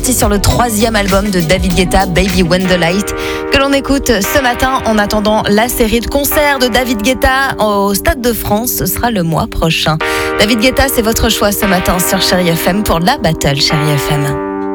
Sur le 3e album de David Guetta, Baby When the Light, que l'on écoute ce matin en attendant la série de concerts de David Guetta au Stade de France. Ce sera le mois prochain. David Guetta, c'est votre choix ce matin sur Chérie FM pour la Battle Chérie FM.